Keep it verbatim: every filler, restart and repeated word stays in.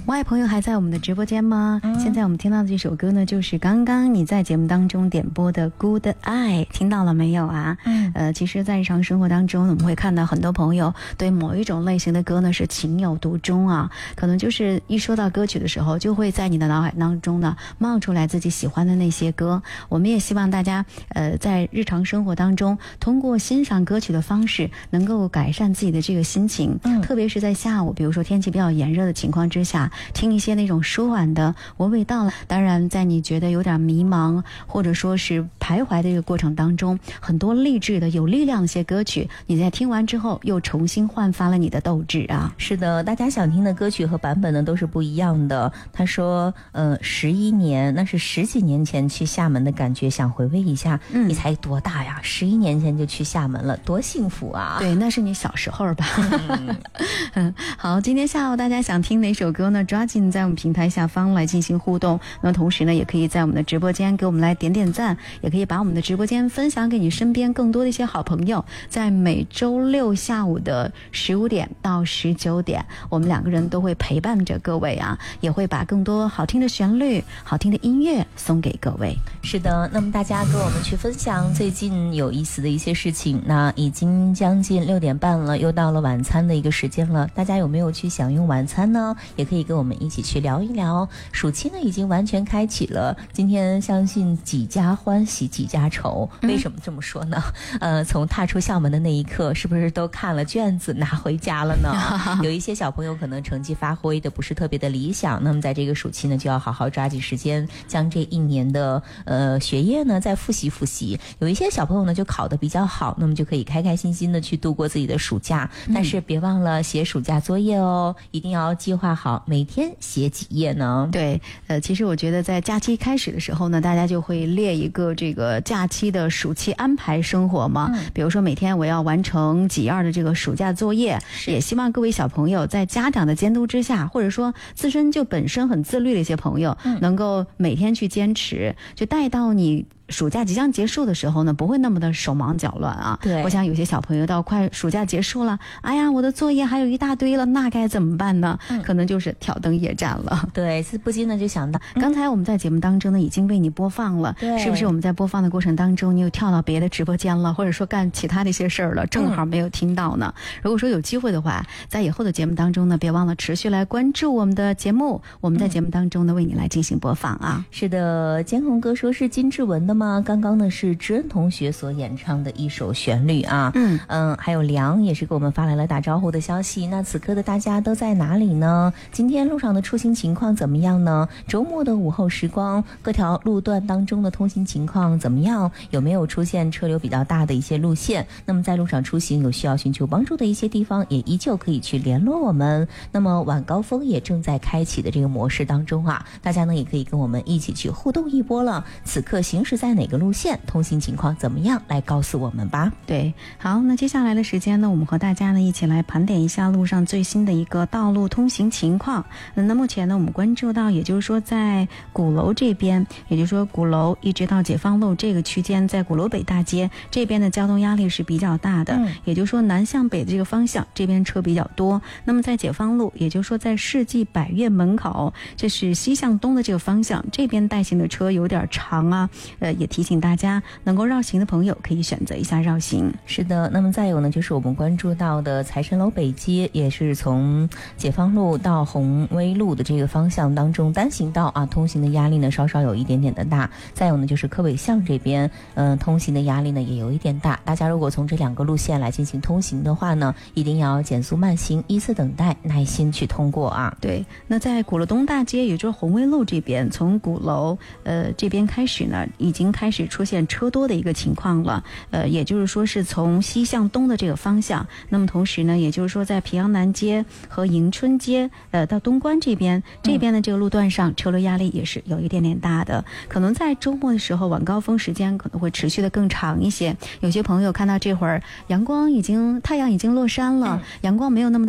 我爱朋友还在我们的直播间吗、嗯、现在我们听到的这首歌呢，就是刚刚你在节目当中点播的 Good Eye， 听到了没有啊？嗯，呃，其实在日常生活当中我们会看到很多朋友对某一种类型的歌呢是情有独钟啊，可能就是一说到歌曲的时候，就会在你的脑海当中呢冒出来自己喜欢的那些歌。我们也希望大家呃在日常生活当中通过欣赏歌曲的方式能够改善自己的这个心情，嗯，特别是在下午，比如说天气比较炎热的情况之下，听一些那种舒缓的娓娓道来。当然在你觉得有点迷茫或者说是徘徊的这个过程当中，很多励志的有力量的一些歌曲，你在听完之后又重新焕发了你的斗志啊。 是的，大家想听的歌曲和版本呢都是不一样的。他说呃，十一年，那是十几年前去厦门的感觉，想回味一下、嗯、你才多大呀，十一年前就去厦门了，多幸福啊。 对，那是你小时候吧。嗯好，今天下午大家想听哪首歌呢，抓紧在我们平台下方来进行互动。那么同时呢，也可以在我们的直播间给我们来点点赞，也可以把我们的直播间分享给你身边更多的一些好朋友。在每周六下午的十五点到十九点，我们两个人都会陪伴着各位啊，也会把更多好听的旋律、好听的音乐送给各位。 是的，那么大家跟我们去分享最近有意思的一些事情。那已经将近六点半了，又到了晚餐的一个时间了，大家有没有去享用晚餐呢？也可以跟我们一起去聊一聊。暑期呢已经完全开启了，今天相信几家欢喜几家愁。为什么这么说呢？呃，从踏出校门的那一刻，是不是都看了卷子拿回家了呢？有一些小朋友可能成绩发挥的不是特别的理想，那么在这个暑期呢就要好好抓紧时间，将这一年的呃学业呢再复习复习。有一些小朋友呢就考得比较好，那么就可以开开心心的去度过自己的暑假、嗯、但是别忘了写暑假作业哦，一定要计划好每天写几页呢。 对，呃，其实我觉得在假期开始的时候呢，大家就会列一个这个假期的暑期安排生活嘛、嗯、比如说每天我要完成几样的这个暑假作业，也希望各位小朋友在家长的监督之下，或者说自身就本身很自律的一些朋友、嗯、能够每天去坚持，就带到你暑假即将结束的时候呢，不会那么的手忙脚乱啊。 对， 我想有些小朋友到快暑假结束了，哎呀，我的作业还有一大堆了，那该怎么办呢？嗯、可能就是挑灯夜战了。 对，不禁呢就想到， 刚才我们在节目当中呢已经为你播放了，对，是不是我们在播放的过程当中，你又跳到别的直播间了，或者说干其他的一些事儿了，正好没有听到呢？嗯、如果说有机会的话，在以后的节目当中呢，别忘了持续来关注我们的节目，我们在节目当中呢、嗯、为你来进行播放啊。 是的，监红哥说是金志文的吗？刚刚呢是知恩同学所演唱的一首旋律啊。嗯嗯，还有梁也是给我们发来了打招呼的消息。那此刻的大家都在哪里呢？今天路上的出行情况怎么样呢？周末的午后时光，各条路段当中的通行情况怎么样？有没有出现车流比较大的一些路线？那么在路上出行有需要寻求帮助的一些地方，也依旧可以去联络我们。那么晚高峰也正在开启的这个模式当中啊，大家呢也可以跟我们一起去互动一波了。此刻行驶在哪个路线，通行情况怎么样，来告诉我们吧。 对，好，那接下来的时间呢，我们和大家呢一起来盘点一下路上最新的一个道路通行情况。那目前呢我们关注到，也就是说在鼓楼这边，也就是说鼓楼一直到解放路这个区间，在鼓楼北大街这边的交通压力是比较大的、嗯、也就是说南向北的这个方向这边车比较多。那么在解放路，也就是说在世纪百悦门口，这是西向东的这个方向，这边带行的车有点长啊，呃，也提醒大家能够绕行的朋友可以选择一下绕行。 是的，那么再有呢就是我们关注到的财神楼北街，也是从解放路到宏威路的这个方向当中单行道啊，通行的压力呢稍稍有一点点的大。再有呢就是科尾巷这边嗯、呃，通行的压力呢也有一点大。大家如果从这两个路线来进行通行的话呢，一定要减速慢行，依次等待，耐心去通过啊。 对，那在鼓楼东大街，也就是宏威路这边，从鼓楼呃这边开始呢，已经开始出现车多的一个情况了。呃，也就是说是从西向东的这个方向。那么同时呢，也就是说在平阳南街和迎春街呃到东关这边，这边的这个路段上、嗯、车流压力也是有一点点大的。可能在周末的时候，晚高峰时间可能会持续的更长一些。有些朋友看到这会儿阳光已经太阳已经落山了，嗯、阳光没有那么